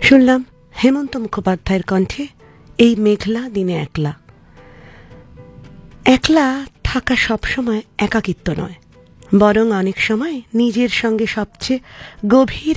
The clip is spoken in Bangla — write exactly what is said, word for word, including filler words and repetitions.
শুনলাম হেমন্ত মুখোপাধ্যায়ের কণ্ঠে এই মেঘলা দিনে একলা। একলা থাকা সবসময় একাকিত্ব নয়, বরং অনেক সময় নিজের সঙ্গে সবচেয়ে গভীর